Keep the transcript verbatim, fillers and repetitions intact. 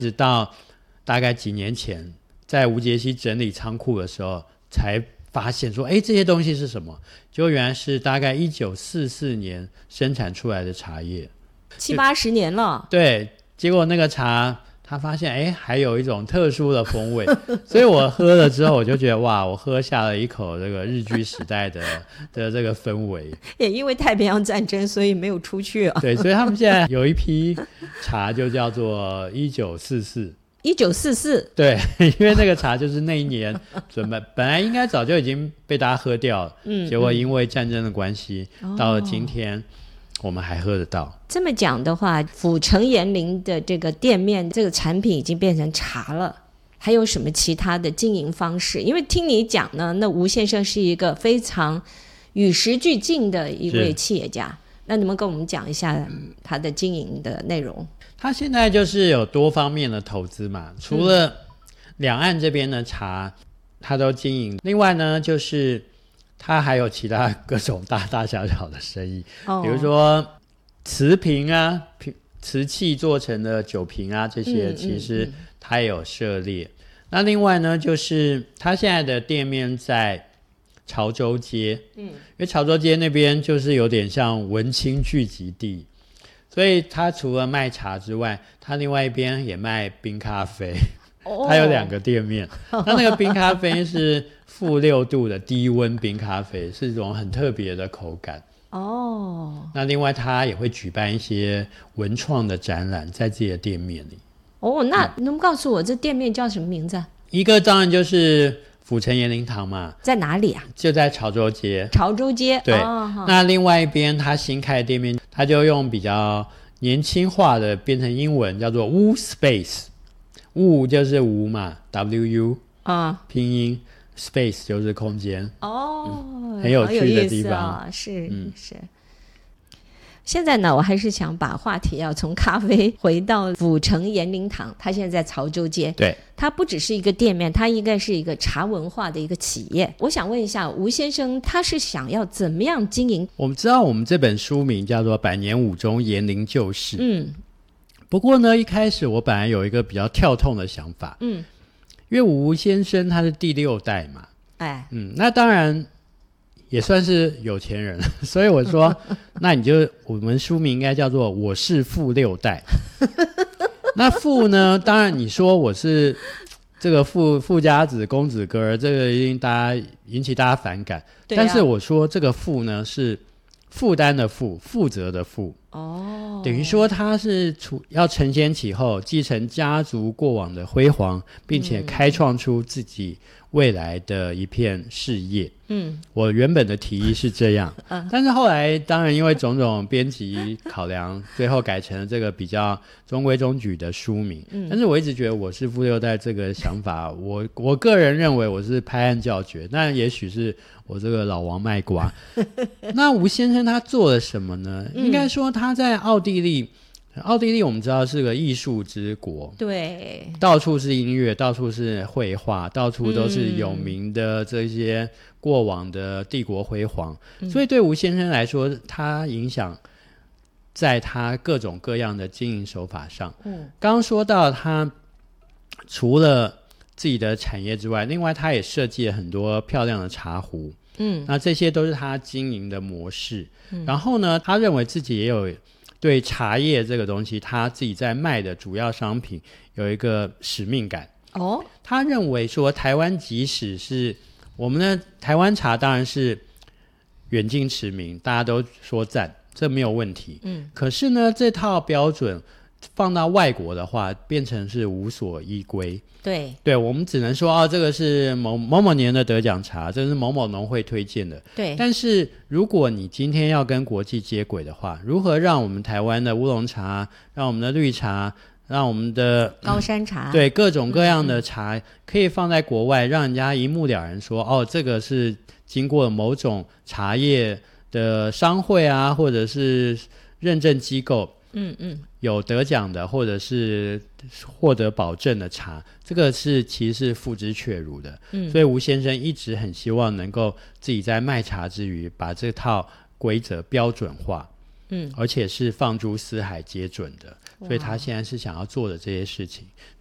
直到大概几年前在吴杰西整理仓库的时候才发现说，哎，这些东西是什么？结果原来是大概一九四四年生产出来的茶叶， 七八十年了。 对，结果那个茶他发现哎，还有一种特殊的风味，所以我喝了之后我就觉得哇，我喝下了一口这个日据时代的的这个氛围。 也因为太平洋战争所以没有出去啊。 对，所以他们现在有一批茶就叫做一九四四。 一九四四， 对，因为那个茶就是那一年准备本来应该早就已经被大家喝掉了，嗯，结果因为战争的关系，嗯，到了今天我们还喝得到。 这么讲的话，府城园林的这个店面这个产品已经变成茶了，还有什么其他的经营方式？因为听你讲呢，那吴先生是一个非常与时俱进的一位企业家，那你们跟我们讲一下他的经营的内容。 他现在就是有多方面的投资嘛，除了两岸这边的茶他都经营，另外呢就是他还有其他各种大大小小的生意，哦，比如说瓷瓶啊，瓷器做成的酒瓶啊，这些其实他也有涉猎，嗯嗯嗯。那另外呢就是他现在的店面在潮州街，嗯，因为潮州街那边就是有点像文青聚集地，所以他除了卖茶之外，他另外一边也卖冰咖啡，哦，他有两个店面。那那个冰咖啡是负六度的低温冰咖啡，是一种很特别的口感。哦，那另外他也会举办一些文创的展览在自己的店面里。 哦，那能不能告诉我这店面叫什么名字？ 一个当然就是府城园林堂嘛。 在哪里啊？ 就在潮州街。潮州街， 对， 哦， 那另外一边他新开的店面，他就用比较年轻化的变成英文，叫做 Wu Space。 Wu 就是无嘛 W U，啊，拼音 Space 就是空间。哦，嗯，很有趣的地方。 哦，是，嗯，是。现在呢我还是想把话题要从咖啡回到府城园林堂，它现在在潮州街。 对， 它不只是一个店面，它应该是一个茶文化的一个企业。我想问一下吴先生，他是想要怎么样经营？ 我们知道我们这本书名叫做百年五中园林旧事，嗯，不过呢一开始我本来有一个比较跳痛的想法，嗯，因为吴先生他是第六代嘛，哎，嗯，那当然也算是有钱人，所以我说那你就我们书名应该叫做我是富六代。那富呢当然你说我是这个富富家子公子哥，这个一定大家引起大家反感，啊，但是我说这个富呢是负担的负，负责的负，哦，等于说他是要承先启后，继承家族过往的辉煌，并且开创出自己未来的一片事业。嗯，我原本的提议是这样，嗯，但是后来当然因为种种编辑考量，最后改成了这个比较中规中矩的书名。嗯，但是我一直觉得我是富六代这个想法，我我个人认为我是拍案叫绝，那也许是我这个老王卖瓜。那吴先生他做了什么呢？嗯，应该说他在奥地利。奥地利我们知道是个艺术之国， 对， 到处是音乐，到处是绘画，到处都是有名的这些过往的帝国辉煌，嗯，所以对吴先生来说，他影响在他各种各样的经营手法上。嗯，刚刚说到他除了自己的产业之外，另外他也设计了很多漂亮的茶壶，嗯，那这些都是他经营的模式。嗯，然后呢，他认为自己也有对茶叶这个东西，他自己在卖的主要商品有一个使命感。哦，他认为说台湾即使是我们的台湾茶当然是远近驰名，大家都说赞，这没有问题。嗯，可是呢这套标准放到外国的话变成是无所依归。 对对，我们只能说哦，这个是某某某年的得奖茶，这是某某农会推荐的。 对， 但是如果你今天要跟国际接轨的话，如何让我们台湾的乌龙茶，让我们的绿茶，让我们的高山茶， 嗯，对，各种各样的茶可以放在国外，让人家一目了然说哦，这个是经过某种茶叶的商会啊，或者是认证机构嗯嗯，有得奖的或者是获得保证的茶，这个是其实是付之阙如的。嗯，所以吴先生一直很希望能够自己在卖茶之余把这套规则标准化。 嗯，而且是放诸四海皆准的，所以他现在是想要做的这些事情。